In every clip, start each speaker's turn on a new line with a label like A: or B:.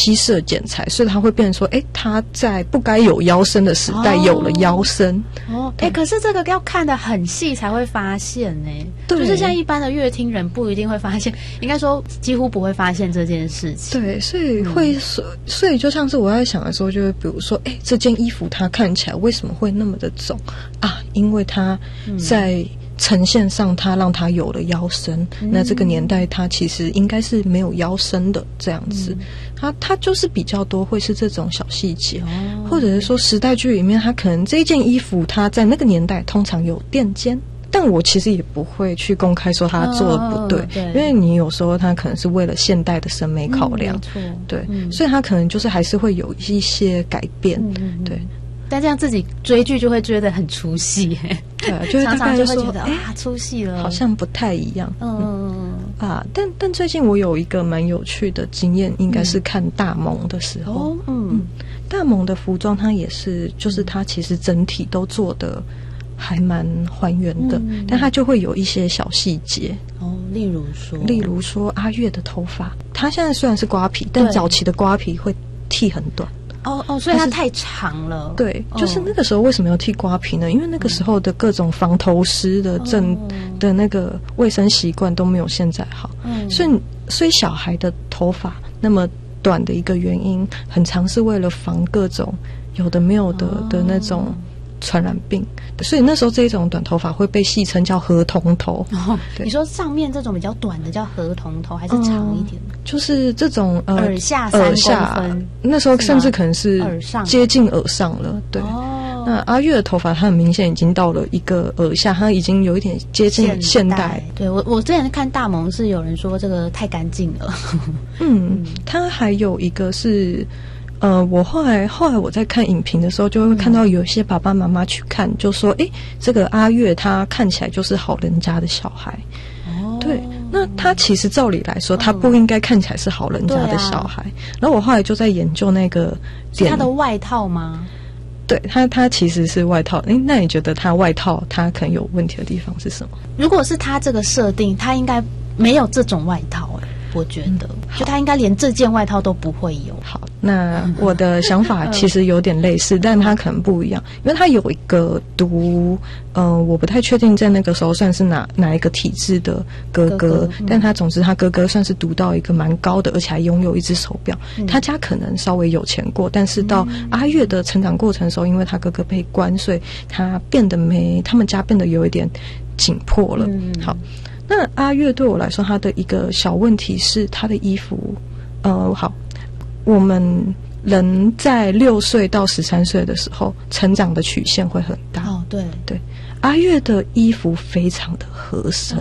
A: 稀释剪裁，所以它会变成说它在不该有腰身的时代有了腰身。
B: 可是这个要看得很细才会发现就是像一般的乐听人不一定会发现，应该说几乎不会发现这件事情。
A: 对，所以就像是我在想的时候，就是比如说这件衣服它看起来为什么会那么的肿啊？因为它在呈现上它让它有了腰身，那这个年代它其实应该是没有腰身的这样子。它就是比较多会是这种小细节，或者是说时代剧里面它可能这一件衣服它在那个年代通常有垫肩，但我其实也不会去公开说他做的不对，因为你有时候他可能是为了现代的审美考量，对，所以他可能就是还是会有一些改变，对。
B: 但这样自己追剧就会觉得很出戏，
A: 对，就
B: 常常就会觉得出戏了，
A: 好像不太一样，但最近我有一个蛮有趣的经验，应该是看大蒙的时候，大蒙的服装它也是，就是它其实整体都做的还蛮还原的，但它就会有一些小细节
B: 例如说
A: 阿月的头发，她现在虽然是瓜皮，但早期的瓜皮会剃很短。
B: 所以它太长了。对，
A: 就是那个时候为什么要剃瓜皮呢？因为那个时候的各种防头虱的那个卫生习惯都没有现在好，所以小孩的头发那么短的一个原因，很常是为了防各种有的没有的那种传染病，所以那时候这种短头发会被戏称叫河童头。
B: 你说上面这种比较短的叫河童头，还是长一点的？
A: 就是这种
B: 耳下3公分，
A: 那时候甚至可能是接近耳上了。对，那阿月的头发，它很明显已经到了一个耳下，它已经有一点接近现代。
B: 对，我之前看大蒙是有人说这个太干净了。
A: 它还有一个是。我后来我在看影评的时候，就会看到有些爸爸妈妈去看，就说这个阿月他看起来就是好人家的小孩。对，那他其实照理来说，他不应该看起来是好人家的小孩。然后我后来就在研究那个
B: 是他的外套吗？
A: 对，他其实是外套。那你觉得他外套他可能有问题的地方是什么？
B: 如果是他这个设定，他应该没有这种外套我觉得就他应该连这件外套都不会有。
A: 好，那我的想法其实有点类似，但他可能不一样，因为他有一个我不太确定在那个时候算是哪一个体制的哥哥，但他总之他哥哥算是读到一个蛮高的，而且还拥有一只手表。他家可能稍微有钱过，但是到阿月的成长过程的时候，因为他哥哥被关，所以他他们家变得有一点紧迫了。好。那阿月对我来说，他的一个小问题是他的衣服，我们人在6岁到13岁的时候，成长的曲线会很大。
B: 对，
A: 阿月的衣服非常的合身。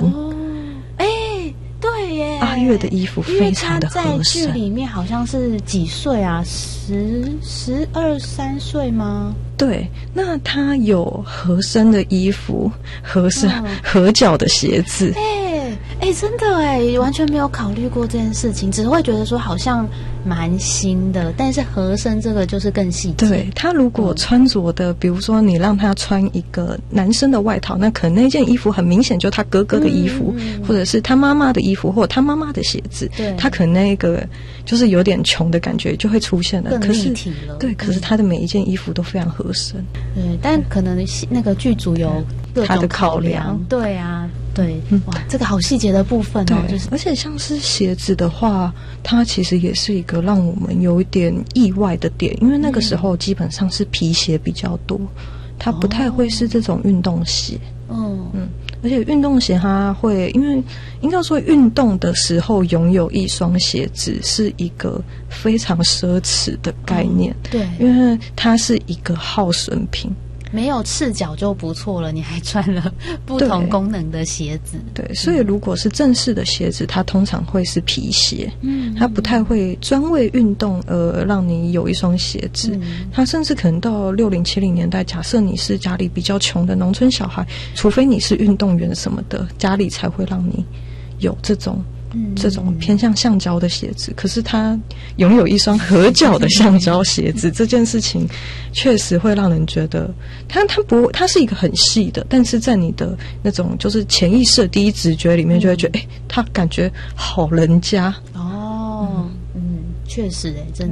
B: 对耶，
A: 阿月的衣服非常的合身。因为他在
B: 剧里面好像是几岁啊？12、13岁吗？
A: 对，那他有合身的衣服，合脚的鞋子。
B: 真的完全没有考虑过这件事情，只会觉得说好像蛮新的，但是合身这个就是更细节。
A: 对，他如果穿着的，比如说你让他穿一个男生的外套，那可能那件衣服很明显就是他哥哥的衣服，或者是他妈妈的衣服，或者他妈妈的鞋子。对，他可能那个就是有点穷的感觉就会出现了，
B: 更立体了。
A: 对，可是他的每一件衣服都非常合身。
B: 对，但可能那个剧组有各种考量。对啊。对，哇，这个好细节的部分就是
A: 而且像是鞋子的话，它其实也是一个让我们有一点意外的点，因为那个时候基本上是皮鞋比较多，它不太会是这种运动鞋。而且运动鞋它会，因为应该说运动的时候拥有一双鞋子是一个非常奢侈的概念。对，因为它是一个耗损品。
B: 没有赤脚就不错了，你还穿了不同功能的鞋子。
A: 对，所以如果是正式的鞋子，它通常会是皮鞋。它不太会专为运动而让你有一双鞋子。它甚至可能到60、70年代，假设你是家里比较穷的农村小孩，除非你是运动员什么的，家里才会让你有这种偏向橡胶的鞋子。可是他拥有一双合脚的橡胶鞋子这件事情确实会让人觉得它是一个很细的，但是在你的那种就是潜意识的第一直觉里面就会觉得他感觉好人家。
B: 确实真的